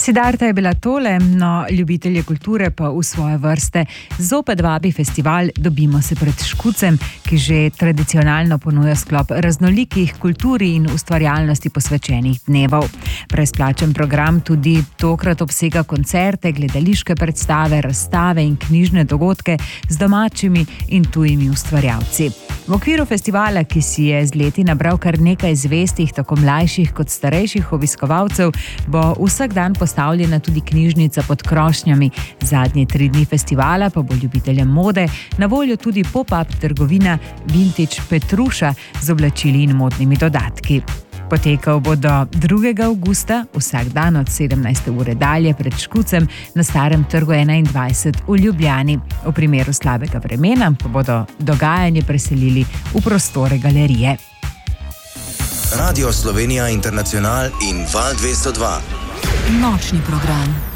Siddharta je bila tole, no ljubitelje kulture pa v svoje vrste zopet vabi festival Dobimo se pred Škucem, ki že tradicionalno ponuja sklop raznolikih kulturi in ustvarjalnosti posvečenih dnevov. Brezplačen program tudi tokrat obsega koncerte, gledališke predstave, razstave in knjižne dogodke z domačimi in tujimi ustvarjalci. V okviru festivala, ki si je z leti nabral kar nekaj zvestih, tako mlajših kot starejših obiskovalcev, bo vsak dan postavljena tudi knjižnica pod krošnjami. Zadnji 3 dni festivala pa bo ljubiteljem mode na voljo tudi pop-up trgovina Vintage Petruša z oblačili in modnimi dodatki. Potekal bo do 2. avgusta, vsak dan od 17. ure dalje pred Škucem na Starem trgu 21 v Ljubljani. V primeru slabega vremena pa bodo dogajanje preselili v prostore galerije. Radio Slovenija Internacional in Val 202. Nočni program.